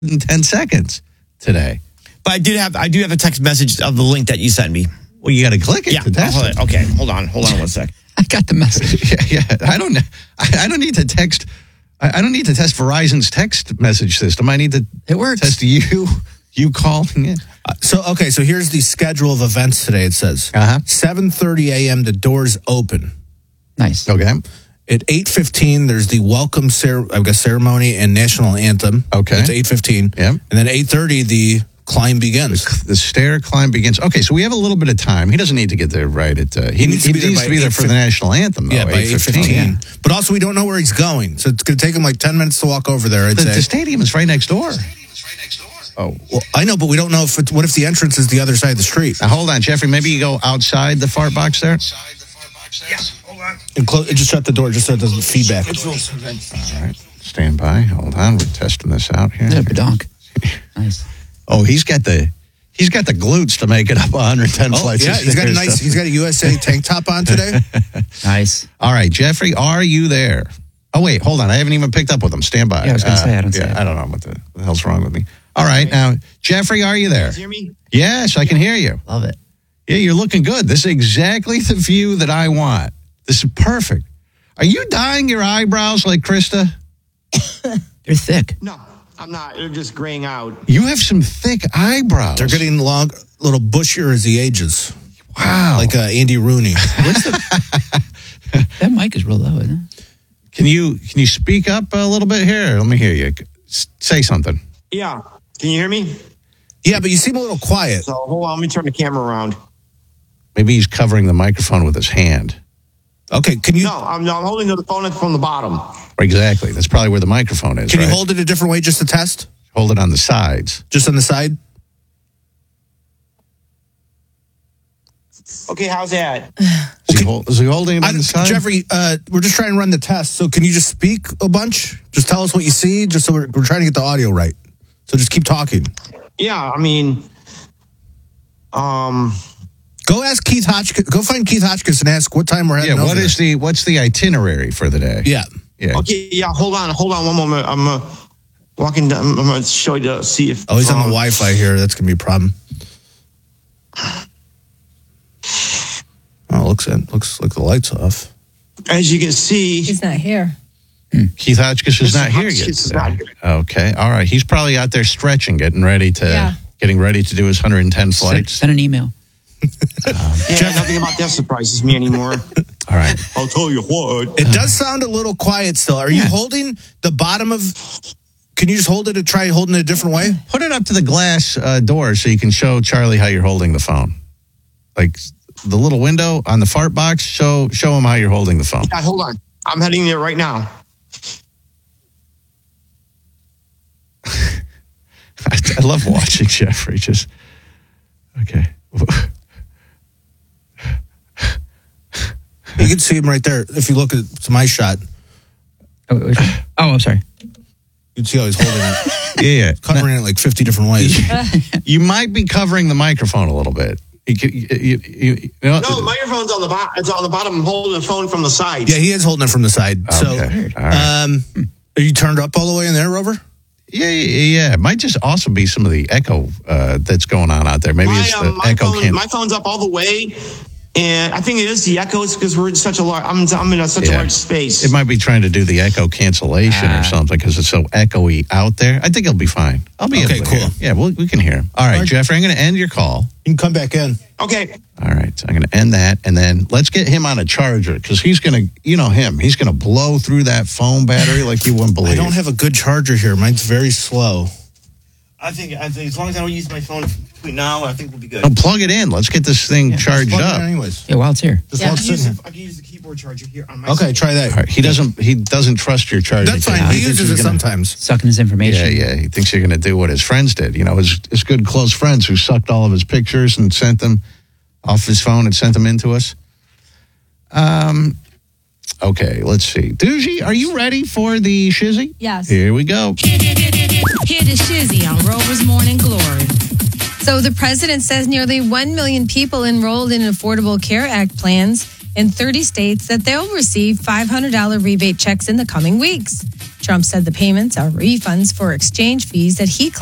in 10 seconds today. But I do have a text message of the link that you sent me. Well, you got to click it to test it. Okay, hold on 1 sec. I got the message. Yeah. I don't need to text. I don't need to test Verizon's text message system. I need to test you calling it. So here's the schedule of events today. It says 7:30 a.m. the doors open. Nice. Okay. At 8:15 there's the welcome ceremony and national anthem. Okay. It's 8:15. Yeah. And then 8:30 the climb begins. The stair climb begins. Okay, so we have a little bit of time. He doesn't need to get there right at. He needs to be there for the national anthem. Though, by 8:15. But also we don't know where he's going, so it's going to take him like 10 minutes to walk over there. The stadium is right next door. Oh, well, I know, but we don't know what if the entrance is the other side of the street. Now, hold on, Jeffrey. Maybe you go outside the fart box there. Yeah, hold on. And just shut the door, just so it doesn't feedback. All right, stand by. Hold on, we're testing this out here. Yeah, badonk. Nice. Oh, he's got the glutes to make it up 110 flights. Yeah, he's got a USA tank top on today. Nice. All right, Jeffrey, are you there? Oh wait, hold on. I haven't even picked up with him. Stand by. Yeah, I was going to say I don't see it. I don't know what the hell's wrong with me. All right, now, Jeffrey, are you there? Can you hear me? Yes, I can hear you. Love it. Yeah, you're looking good. This is exactly the view that I want. This is perfect. Are you dyeing your eyebrows like Krista? They're thick. No, I'm not. They're just graying out. You have some thick eyebrows. They're getting long, little bushier as he ages. Wow. Like Andy Rooney. That mic is real low, isn't it? Can you speak up a little bit here? Let me hear you. Say something. Yeah. Can you hear me? Yeah, but you seem a little quiet. So hold on. Let me turn the camera around. Maybe he's covering the microphone with his hand. Okay, can you... No, I'm holding the phone from the bottom. Exactly. That's probably where the microphone is, Can right? you hold it a different way just to test? Hold it on the sides. Just on the side? Okay, how's that? Is he holding it on the side? Jeffrey, we're just trying to run the test, so can you just speak a bunch? Just tell us what you see, just so we're trying to get the audio right. So just keep talking. Yeah, I mean, Go ask Keith Hotchkiss. Go find Keith Hotchkiss and ask what time we're heading over there. What's the itinerary for the day? Yeah. Okay, yeah, hold on one moment. I'm walking down. I'm going to show you to see if... Oh, he's on the Wi-Fi here. That's going to be a problem. Oh, looks like the light's off. As you can see... He's not here. Keith Hotchkiss is not here yet today. Okay, all right. He's probably out there stretching, getting ready to do his 110 flights. Send an email. Nothing about that surprises me anymore. All right. I'll tell you what. It does sound a little quiet still. Are you holding the bottom of... Can you just hold it and try holding it a different way? Put it up to the glass door so you can show Charlie how you're holding the phone. Like the little window on the fart box, show him how you're holding the phone. Yeah, hold on. I'm heading there right now. I love watching Jeffrey. Just okay. You can see him right there. If you look at my shot, Oh, I'm sorry. you can see how he's holding it. Yeah. Covering it like 50 different ways. You might be covering the microphone a little bit. You know, No, the microphone's on the bottom. It's on the bottom. I'm holding the phone from the side. Yeah, he is holding it from the side. Okay. So, All right. are you turned up all the way in there, Rover? Yeah. It might just also be some of the echo that's going on out there. Maybe it's the echo cancel. My phone's up all the way, and I think it is the echoes because we're in such a large. I'm in such a large space. It might be trying to do the echo cancellation or something because it's so echoey out there. I think it'll be fine. I'll be able to hear him. Yeah, we can hear him. All right, Jeffrey, I'm going to end your call. You can come back in. Okay. All right, so I'm going to end that, and then let's get him on a charger because he's going to, he's going to blow through that phone battery like you wouldn't believe. I don't have a good charger here. Mine's very slow. I think as long as I don't use my phone between now, I think we'll be good. Oh, plug it in. Let's get this thing charged up. Anyways. Yeah, while it's here. Just while it's sitting here. I can use the keyboard charger here on my Okay, try that. All right, he doesn't trust your charger. That's fine. He uses it sometimes. Sucking his information. Yeah. He thinks you're going to do what his friends did. His good close friends who sucked all of his pictures and sent them off his phone and sent them in to us. Okay, let's see. Doogie, are you ready for the shizzy? Yes. Here we go. Hear the shizzy on Rover's Morning Glory. So the president says nearly 1 million people enrolled in Affordable Care Act plans in 30 states that they'll receive $500 rebate checks in the coming weeks. Trump said the payments are refunds for exchange fees that he claimed